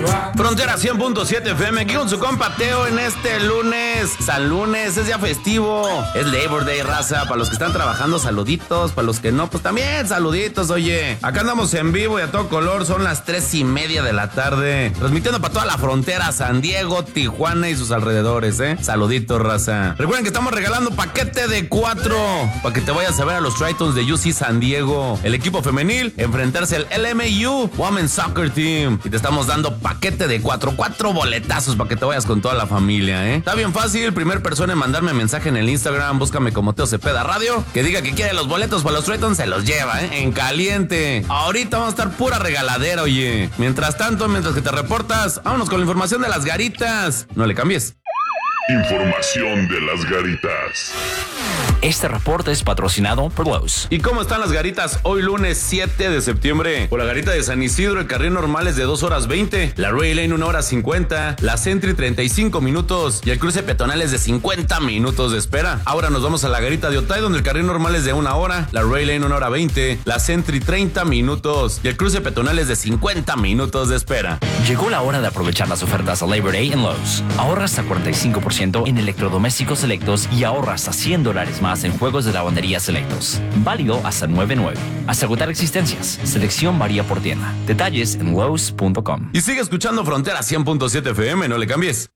Frontera 100.7 FM, aquí con su compa Teo en este lunes, San Lunes, es día festivo, es Labor Day, raza. Para los que están trabajando, saluditos, para los que no, pues también saluditos. Oye, acá andamos en vivo y a todo color, son las 3:30 de la tarde, transmitiendo para toda la frontera, San Diego, Tijuana y sus alrededores, saluditos, raza. Recuerden que estamos regalando paquete de 4 para que te vayas a ver a los Tritons de UC San Diego, el equipo femenil, enfrentarse al LMU Women's Soccer Team, y te estamos dando paquete de 4 boletazos para que te vayas con toda la familia, Está bien fácil, primer persona en mandarme mensaje en el Instagram, búscame como Teo Cepeda Radio, que diga que quiere los boletos para los Tritons, se los lleva, en caliente. Ahorita vamos a estar pura regaladera, oye. Mientras tanto, mientras que te reportas, vámonos con la información de las garitas. No le cambies. Información de las garitas. Este reporte es patrocinado por Lowe's. ¿Y cómo están las garitas hoy lunes 7 de septiembre? Por la garita de San Isidro, el carril normal es de 2 horas 20, la Ray Lane 1 hora 50, la Sentry 35 minutos y el cruce peatonal es de 50 minutos de espera. Ahora nos vamos a la garita de Otay, donde el carril normal es de 1 hora, la Ray Lane 1 hora 20, la Sentry 30 minutos y el cruce peatonal es de 50 minutos de espera. Llegó la hora de aprovechar las ofertas a Labor Day en Lowe's. Ahorra hasta 45% en electrodomésticos selectos y ahorra hasta $100 más en juegos de lavandería selectos. Válido hasta 9/9. Hasta agotar existencias. Selección varía por tienda. Detalles en Lowe's.com. Y sigue escuchando Frontera 100.7 FM, no le cambies.